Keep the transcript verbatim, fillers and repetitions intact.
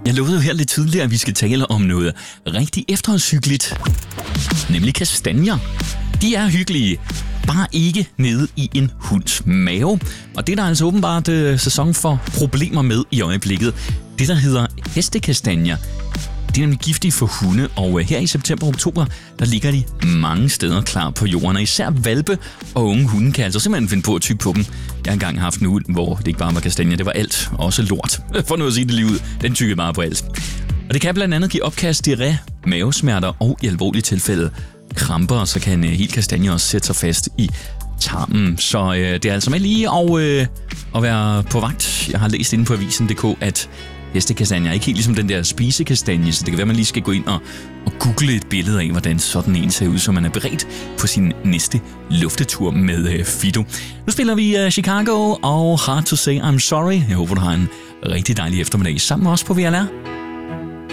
Jeg lovede jo her lidt tidligere, at vi skal tale om noget rigtig efterårshyggeligt, nemlig kastanjer. De er hyggelige, bare ikke nede i en hunds mave. Og det er der altså åbenbart øh, sæson for problemer med i øjeblikket. Det, der hedder hestekastanjer, de er nemlig giftige for hunde, og øh, her i september og oktober, der ligger de mange steder klar på jorden. Og især hvalpe og unge hunde kan altså simpelthen finde på at tygge på dem. Jeg har engang haft en hund, hvor det ikke bare var kastanjer, det var alt. Også lort. For noget at sige det lige ud. Den tyggede bare på alt. Og det kan blandt andet give opkast, diarré, mavesmerter og i alvorlige tilfælde kramper, så kan en hel kastanje også sætte sig fast i tarmen. Så øh, det er altså med lige at, øh, at være på vagt. Jeg har læst inde på avisen punktum d k, at hestekastanjer er ikke helt ligesom den der spisekastanje, så det kan være, at man lige skal gå ind og, og google et billede af, hvordan sådan en ser ud, så man er beredt på sin næste luftetur med øh, Fido. Nu spiller vi øh, Chicago og Hard to Say I'm Sorry. Jeg håber, du har en rigtig dejlig eftermiddag sammen med os på V L R.